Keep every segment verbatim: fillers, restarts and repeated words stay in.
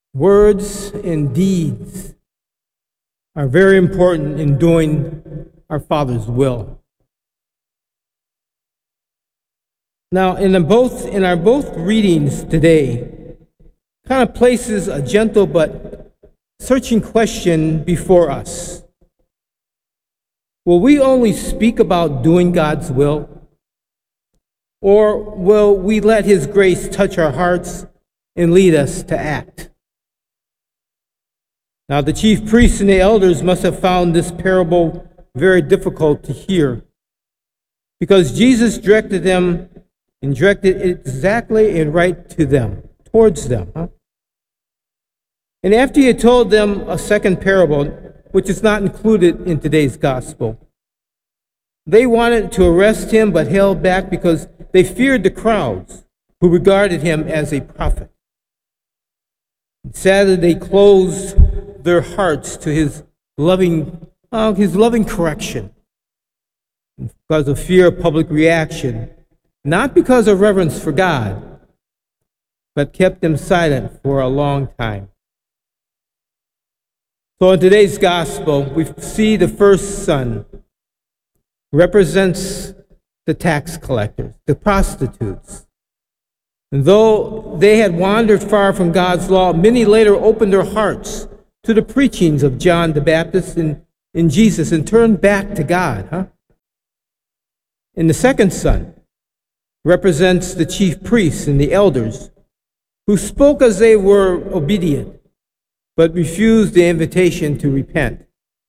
Words and deeds are very important in doing our Father's will. Now, in the both in our both readings today, kind of places a gentle but searching question before us. Will we only speak about doing God's will? Or will we let His grace touch our hearts and lead us to act? Now, the chief priests and the elders must have found this parable very difficult to hear, because Jesus directed them and directed it exactly and right to them, towards them. Huh? And after He had told them a second parable, which is not included in today's gospel, they wanted to arrest Him but held back because they feared the crowds who regarded Him as a prophet. Sadly, they closed their hearts to His loving, uh, His loving correction because of fear of public reaction, not because of reverence for God, but kept them silent for a long time. So in today's gospel, we see the first son represents the tax collectors, the prostitutes. And though they had wandered far from God's law, many later opened their hearts to the preachings of John the Baptist and in Jesus and turned back to God. Huh? And the second son represents the chief priests and the elders, who spoke as they were obedient, but refused the invitation to repent.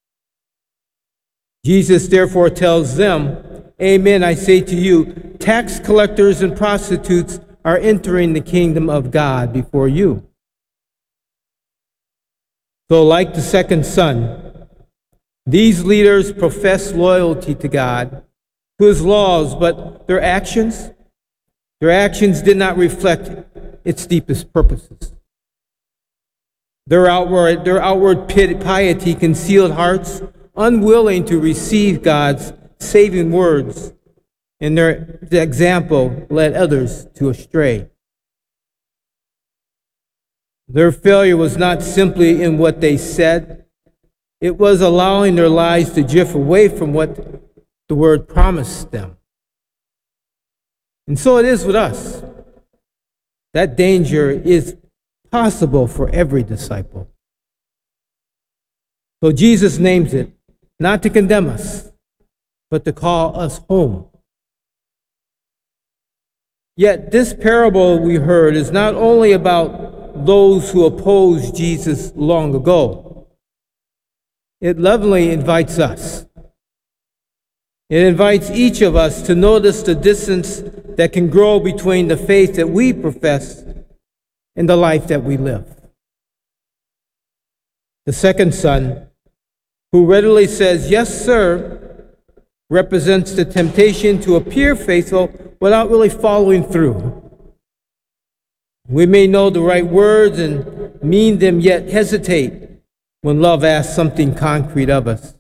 Jesus therefore tells them, "Amen, I say to you, tax collectors and prostitutes are entering the kingdom of God before you." So like the second son, these leaders profess loyalty to God, to His laws, but their actions, their actions did not reflect its deepest purposes. Their outward, their outward piety concealed hearts, unwilling to receive God's saving words, and their example led others to astray. Their failure was not simply in what they said, it was allowing their lives to drift away from what the Word promised them. And so it is with us. That danger is possible for every disciple. So Jesus names it, not to condemn us, but to call us home. Yet this parable we heard is not only about those who opposed Jesus long ago. It lovingly invites us. It invites each of us to notice the distance that can grow between the faith that we profess and the life that we live. The second son, who readily says, "Yes, sir," represents the temptation to appear faithful without really following through. We may know the right words and mean them, yet hesitate when love asks something concrete of us.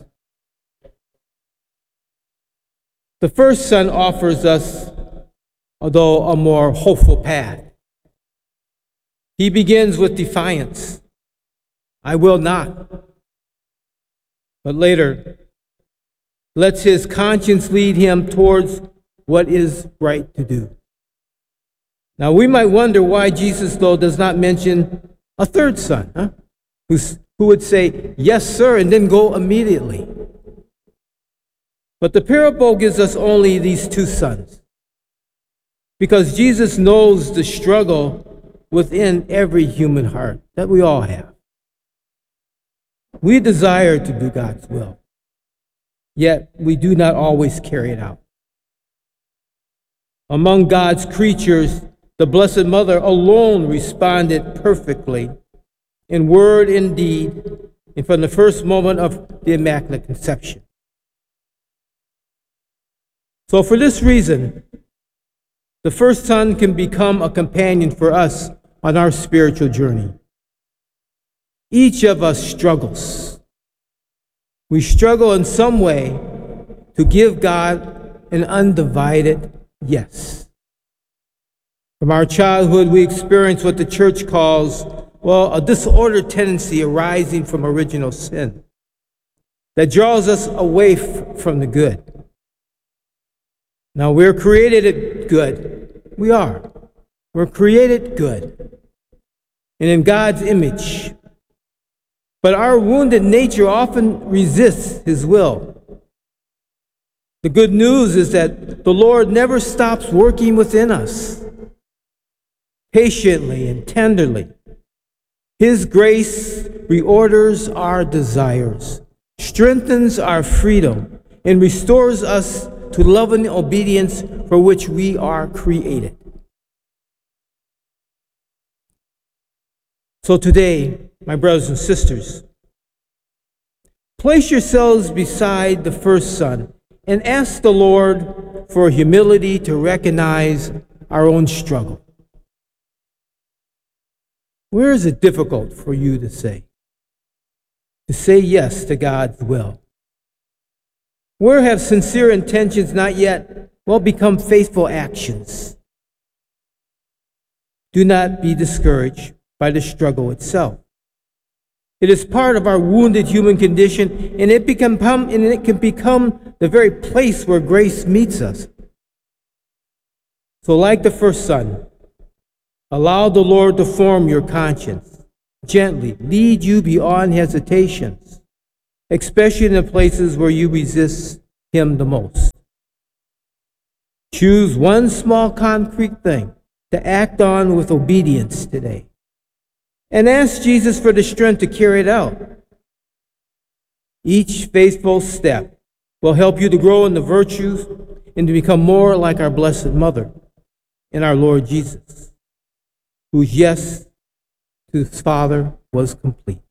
The first son offers us, although a more hopeful path. He begins with defiance. "I will not." But later, lets his conscience lead him towards what is right to do. Now, we might wonder why Jesus, though, does not mention a third son, huh? Who's, who would say, "Yes, sir," and then go immediately. But the parable gives us only these two sons, because Jesus knows the struggle within every human heart that we all have. We desire to do God's will, yet we do not always carry it out. Among God's creatures, the Blessed Mother alone responded perfectly in word and deed, and from the first moment of the Immaculate Conception. So for this reason, the first son can become a companion for us on our spiritual journey. Each of us struggles. We struggle in some way to give God an undivided yes. From our childhood, we experience what the church calls Well, a disordered tendency arising from original sin that draws us away f- from the good. Now, we're created good. We are. We're created good and in God's image. But our wounded nature often resists His will. The good news is that the Lord never stops working within us, patiently and tenderly. His grace reorders our desires, strengthens our freedom, and restores us to love and obedience for which we are created. So today, my brothers and sisters, place yourselves beside the first son and ask the Lord for humility to recognize our own struggle. Where is it difficult for you to say? To say yes to God's will? Where have sincere intentions not yet, well, become faithful actions? Do not be discouraged by the struggle itself. It is part of our wounded human condition, and it, become, and it can become the very place where grace meets us. So like the first son, allow the Lord to form your conscience, gently lead you beyond hesitations, especially in the places where you resist Him the most. Choose one small concrete thing to act on with obedience today, and ask Jesus for the strength to carry it out. Each faithful step will help you to grow in the virtues and to become more like our Blessed Mother and our Lord Jesus, whose yes to His Father was complete.